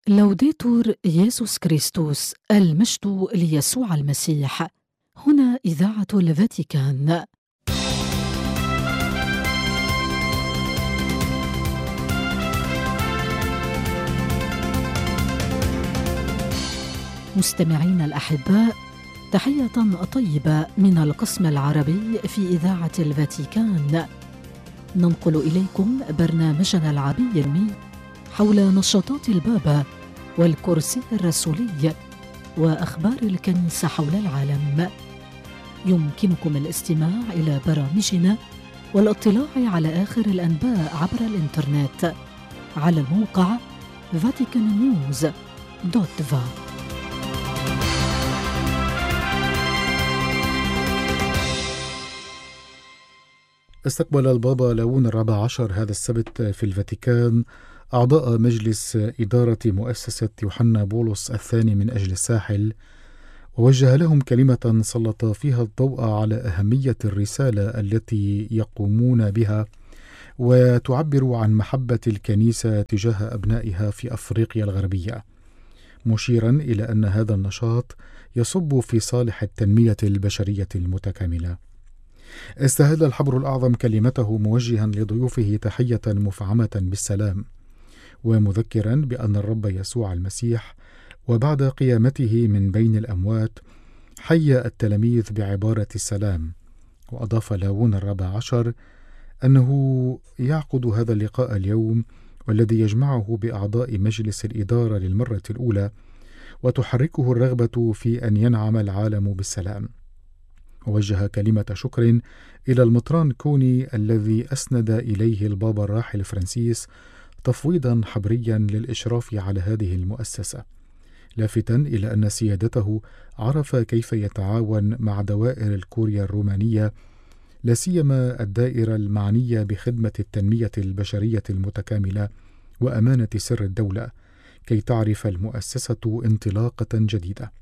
لوديتور يسوع كريستوس، المجد ليسوع المسيح. هنا إذاعة الفاتيكان. مستمعين الأحباء، تحية طيبة من القسم العربي في إذاعة الفاتيكان. ننقل إليكم برنامجنا العبير حول نشاطات البابا والكرسي الرسولي وأخبار الكنيسة حول العالم. يمكنكم الاستماع إلى برامجنا والاطلاع على آخر الأنباء عبر الإنترنت على الموقع vaticannews.va. استقبل البابا لاون الرابع عشر هذا السبت في الفاتيكان أعضاء مجلس إدارة مؤسسة يوحنا بولس الثاني من أجل الساحل، ووجه لهم كلمة سلط فيها الضوء على أهمية الرسالة التي يقومون بها، وتعبر عن محبة الكنيسة تجاه أبنائها في أفريقيا الغربية، مشيرا إلى أن هذا النشاط يصب في صالح التنمية البشرية المتكاملة. استهل الحبر الأعظم كلمته موجها لضيوفه تحية مفعمة بالسلام، ومذكرا بأن الرب يسوع المسيح وبعد قيامته من بين الأموات حيا التلاميذ بعبارة السلام. وأضاف لاون الرابع عشر أنه يعقد هذا اللقاء اليوم والذي يجمعه بأعضاء مجلس الإدارة للمرة الأولى، وتحركه الرغبة في أن ينعم العالم بالسلام. ووجه كلمة شكر إلى المطران كوني الذي أسند إليه البابا الراحل فرانسيس تفويضا حبريا للإشراف على هذه المؤسسة، لافتا إلى أن سيادته عرف كيف يتعاون مع دوائر الكوريا الرومانية، لا سيما الدائرة المعنية بخدمة التنمية البشرية المتكاملة وأمانة سر الدولة، كي تعرف المؤسسة انطلاقة جديدة.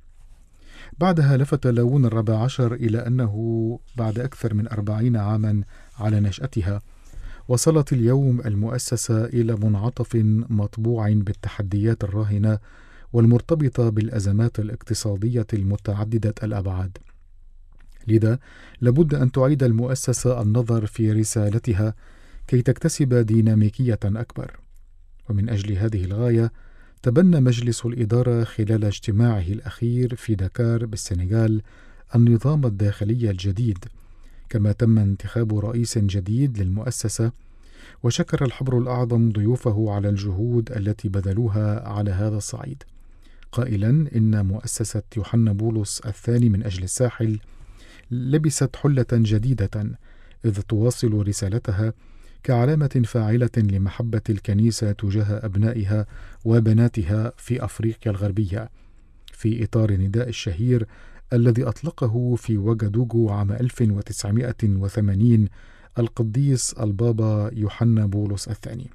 بعدها لفت لاون الرابع عشر إلى أنه بعد أكثر من 40 عاما على نشأتها، وصلت اليوم المؤسسة إلى منعطف مطبوع بالتحديات الراهنة والمرتبطة بالأزمات الاقتصادية المتعددة الأبعاد. لذا لابد أن تعيد المؤسسة النظر في رسالتها كي تكتسب ديناميكية أكبر. ومن أجل هذه الغاية تبنى مجلس الإدارة خلال اجتماعه الأخير في داكار بالسنغال النظام الداخلي الجديد، كما تم انتخاب رئيس جديد للمؤسسة. وشكر الحبر الأعظم ضيوفه على الجهود التي بذلوها على هذا الصعيد، قائلا إن مؤسسة يوحنا بولس الثاني من أجل الساحل لبست حلة جديدة، إذ تواصل رسالتها كعلامة فاعلة لمحبة الكنيسة تجاه أبنائها وبناتها في أفريقيا الغربية، في إطار نداء الشهير الذي أطلقه في وغادوغو عام 1980 القديس البابا يوحنا بولس الثاني.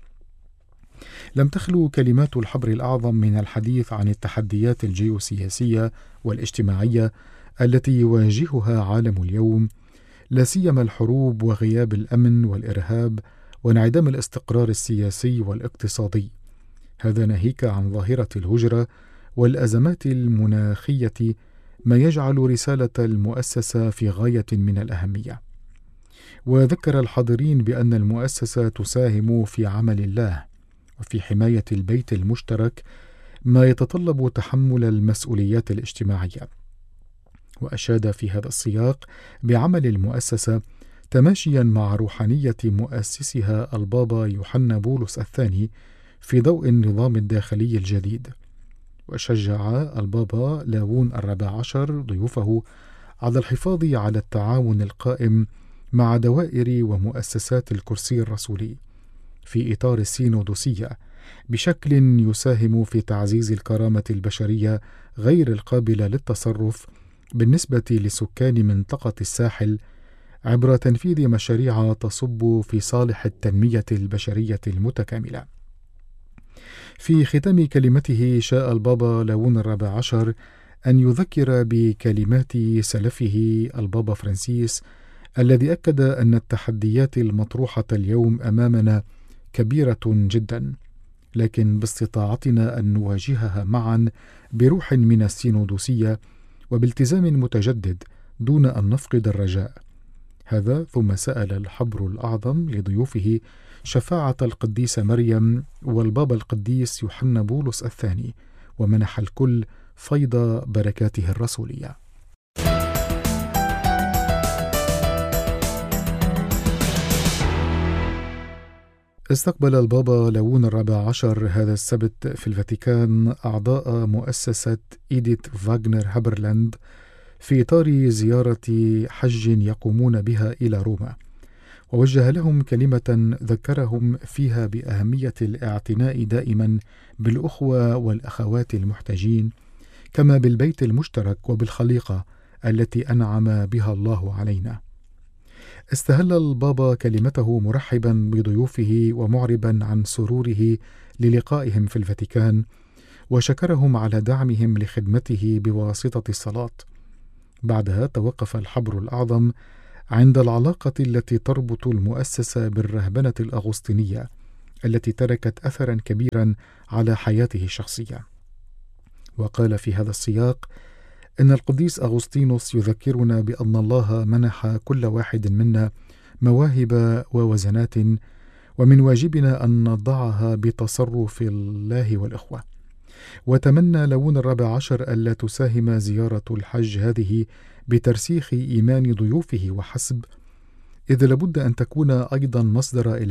لم تخلو كلمات الحبر الأعظم من الحديث عن التحديات الجيوسياسية والاجتماعية التي يواجهها عالم اليوم، لا سيما الحروب وغياب الأمن والإرهاب وانعدام الاستقرار السياسي والاقتصادي، هذا ناهيك عن ظاهرة الهجرة والأزمات المناخية، ما يجعل رسالة المؤسسة في غاية من الأهمية. وذكر الحاضرين بأن المؤسسة تساهم في عمل الله وفي حماية البيت المشترك، ما يتطلب تحمل المسؤوليات الاجتماعية. وأشاد في هذا السياق بعمل المؤسسة تماشيا مع روحانية مؤسسها البابا يوحنا بولس الثاني في ضوء النظام الداخلي الجديد. وشجع البابا لاون الرابع عشر ضيوفه على الحفاظ على التعاون القائم مع دوائر ومؤسسات الكرسي الرسولي في إطار السينودوسية بشكل يساهم في تعزيز الكرامة البشرية غير القابلة للتصرف بالنسبة لسكان منطقة الساحل، عبر تنفيذ مشاريع تصب في صالح التنمية البشرية المتكاملة. في ختام كلمته شاء البابا لاون الرابع عشر أن يذكر بكلمات سلفه البابا فرانسيس الذي أكد أن التحديات المطروحة اليوم أمامنا كبيرة جدا، لكن باستطاعتنا أن نواجهها معا بروح من السينودوسية وبالتزام متجدد دون أن نفقد الرجاء. هذا ثم سأل الحبر الأعظم لضيوفه شفاعة القديسة مريم والبابا القديس يوحنا بولس الثاني، ومنح الكل فيض بركاته الرسولية. استقبل البابا لاون ال14 هذا السبت في الفاتيكان أعضاء مؤسسة إيديت فاغنر هابرلاند في إطار زيارة حج يقومون بها إلى روما، ووجه لهم كلمة ذكرهم فيها بأهمية الاعتناء دائما بالأخوة والأخوات المحتاجين، كما بالبيت المشترك وبالخليقة التي أنعم بها الله علينا. استهل البابا كلمته مرحبا بضيوفه ومعربا عن سروره للقائهم في الفاتيكان، وشكرهم على دعمهم لخدمته بواسطة الصلاة. بعدها توقف الحبر الأعظم عند العلاقة التي تربط المؤسسة بالرهبنة الأغسطينية التي تركت أثرا كبيرا على حياته الشخصية، وقال في هذا السياق إن القديس أغسطينوس يذكرنا بأن الله منح كل واحد منا مواهب ووزنات، ومن واجبنا أن نضعها بتصرف الله والإخوة. وتمنى لاون ال14 ألا تساهم زيارة الحج هذه بترسيخ إيمان ضيوفه وحسب، إذ لابد أن تكون أيضا مصدر